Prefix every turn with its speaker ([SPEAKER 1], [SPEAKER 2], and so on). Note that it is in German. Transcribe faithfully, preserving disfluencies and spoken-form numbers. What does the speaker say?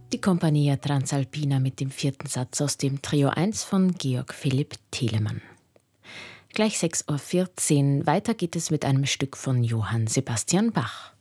[SPEAKER 1] Die Compagnia Transalpina mit dem vierten Satz aus dem Trio eins von Georg Philipp Telemann. Gleich sechs Uhr vierzehn, weiter geht es mit einem Stück von Johann Sebastian Bach.